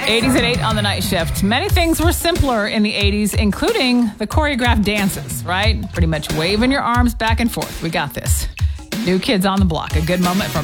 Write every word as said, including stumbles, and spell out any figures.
eighties at eight on the night shift. Many things were simpler in the eighties, including the choreographed dances, right? Pretty much waving your arms back and forth. We got this. New Kids on the Block, a good moment from